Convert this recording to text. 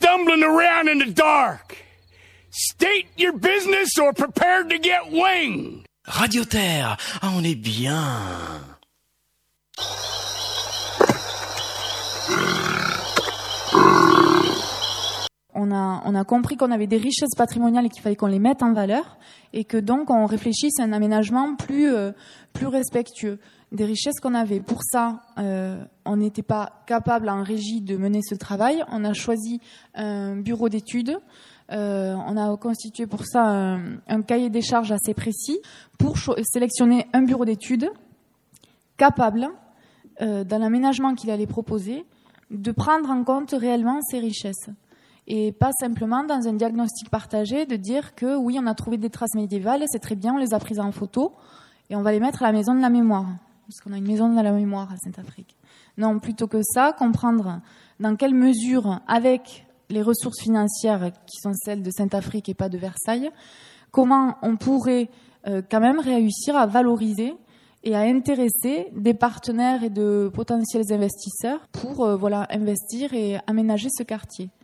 stumbling around in the dark. State your business or prepare to get winged. Radio Terre, ah, on est bien. On a compris qu'on avait des richesses patrimoniales et qu'il fallait qu'on les mette en valeur et que donc on réfléchisse à un aménagement plus respectueux des richesses qu'on avait. Pour ça, on n'était pas capable en régie de mener ce travail. On a choisi un bureau d'études. On a constitué pour ça un cahier des charges assez précis pour sélectionner un bureau d'études capable, dans l'aménagement qu'il allait proposer, de prendre en compte réellement ces richesses. Et pas simplement dans un diagnostic partagé de dire que oui, on a trouvé des traces médiévales, c'est très bien, on les a prises en photo et on va les mettre à la maison de la mémoire, parce qu'on a une maison de la mémoire à Saint-Affrique. Non, plutôt que ça, comprendre dans quelle mesure, avec les ressources financières qui sont celles de Saint-Affrique et pas de Versailles, comment on pourrait quand même réussir à valoriser et à intéresser des partenaires et de potentiels investisseurs pour investir et aménager ce quartier.